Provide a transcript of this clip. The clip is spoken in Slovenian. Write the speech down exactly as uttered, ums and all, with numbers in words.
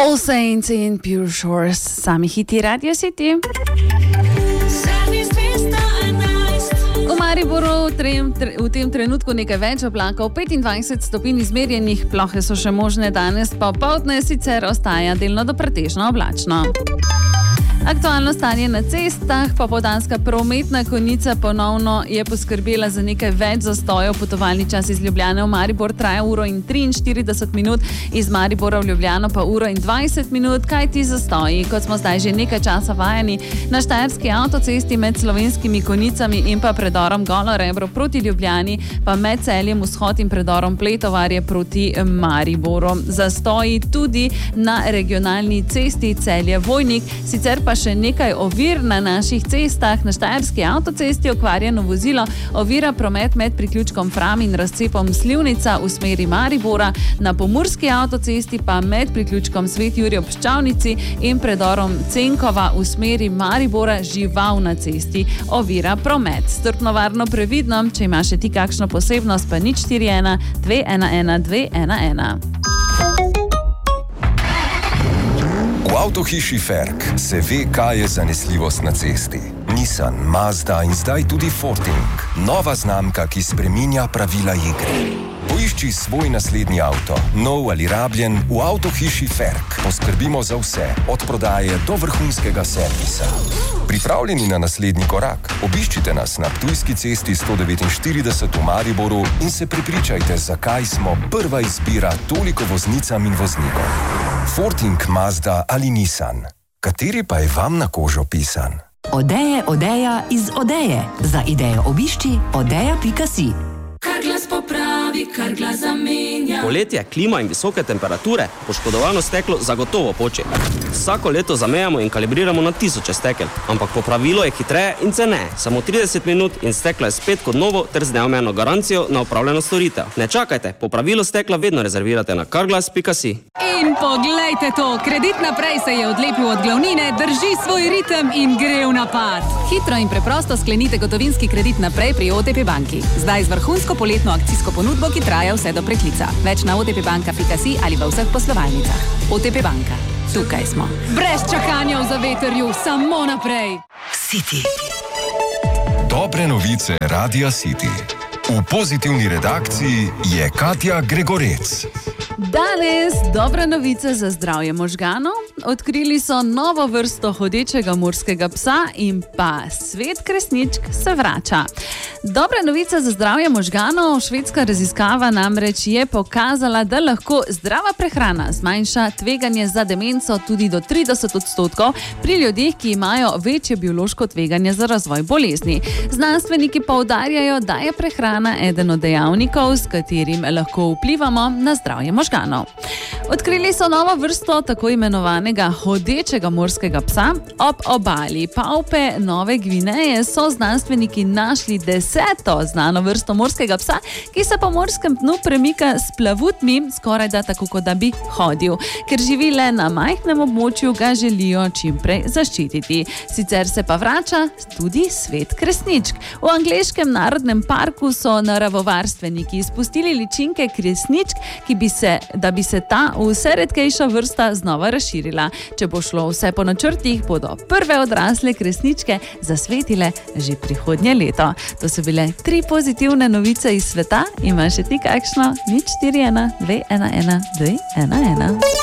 All Saints in Pure Shores, sami hiti Radio City. V Mariboru v tem trenutku nekaj več oblakov, petindvajset stopinj izmerjenih, plohe so še možne danes, popoldne sicer ostaja delno do pretežno oblačno. Aktualno stanje na cestah, popoldanska prometna konica ponovno je poskrbela za nekaj več zastojev. Potovalni čas iz Ljubljane v Maribor traja uro in triinštirideset minut, iz Maribora v Ljubljano pa uro in dvajset minut. Kaj ti zastoji? Kot smo zdaj že nekaj časa vajeni, na štajerski avtocesti med slovenskimi konicami in pa predorom Golo Rebro proti Ljubljani, pa med Celjem Vzhod in predorom Pletovarje proti Mariboru. Zastoji tudi na regionalni cesti Celje-Vojnik, sicer pa pa še nekaj ovir na naših cestah. Na štajerski avtocesti okvarjeno vozilo ovira promet med priključkom Fram in razcepom Slivnica v smeri Maribora, na pomurski avtocesti pa med priključkom Svet Jurij ob Ščavnici in predorom Cenkova v smeri Maribora žival na cesti ovira promet. Strpno, varno, previdno, če imaš ti kakšno posebnost, pa nič štiri ena dve ena ena dve ena ena. V avtohiši Ferg se ve, kaj je zanesljivost na cesti. Nissan, Mazda in zdaj tudi Forting. Nova znamka, ki spreminja pravila igre. Poišči svoj naslednji avto, nov ali rabljen, v avtohiši Ferg. Poskrbimo za vse, od prodaje do vrhunskega servisa. Pripravljeni na naslednji korak? Obiščite nas na Ptujski cesti sto devetinštirideset v Mariboru in se prepričajte, zakaj smo prva izbira toliko voznicam in voznikom. Forting, Mazda ali Nissan. Kateri pa je vam na kožo pisan? Odeje, Odeja iz Odeje. Za idejo obišči odeja pika si. Kar glas popravi, kar glas zamenja. Poletje, klima in visoke temperature, poškodovano steklo zagotovo poči. Vsako leto zamejamo in kalibriramo na tisoče stekel, ampak popravilo je hitreje in ceneje. Samo trideset minut in steklo je spet kot novo ter z neomejeno garancijo na opravljeno storitev. Ne čakajte, popravilo stekla vedno rezervirate na karglas pika si. In poglejte to, Kredit naprej se je odlepil od glavnine, drži svoj ritem in gre v napad. Hitro in preprosto sklenite gotovinski kredit naprej pri O T P banki. Zdaj z vrhunsko poletno akcijsko ponudbo, ki traja vse do preklica. Več na o t p banka pika si ali v vseh poslovalnicah. O T P banka. Tukaj smo. Brez čakanja v zavetrju, samo naprej. City. Dobre novice Radia City. V pozitivni redakciji je Katja Gregorec. Danes dobra novica za zdravje možganov. Odkrili so novo vrsto hodečega morskega psa in pa svet kresničk se vrača. Dobra novica za zdravje možganov. Švedska raziskava namreč je pokazala, da lahko zdrava prehrana zmanjša tveganje za demenco tudi do trideset odstotkov pri ljudeh, ki imajo večje biološko tveganje za razvoj bolezni. Znanstveniki poudarjajo, da je prehrana eden od dejavnikov, s katerim lahko vplivamo na zdravje možganov. Odkrili so novo vrsto tako imenovanega hodečega morskega psa. Ob obali Paupe Nove Gvineje so znanstveniki našli deseto znano vrsto morskega psa, ki se po morskem dnu premika s plavutmi, skoraj da tako, kot da bi hodil. Ker živi le na majhnem območju, ga želijo čimprej zaščititi. Sicer se pa vrača tudi svet kresničk. V angleškem narodnem parku so naravovarstveniki izpustili ličinke kresničk, ki bi se, da bi se ta vse redkejša vrsta znova razširila. Če bo šlo vse po načrtih, bodo prve odrasle kresničke zasvetile že prihodnje leto. To so bile tri pozitivne novice iz sveta. Imaš še ti kakšno? nič štiri ena dve ena ena dve ena ena.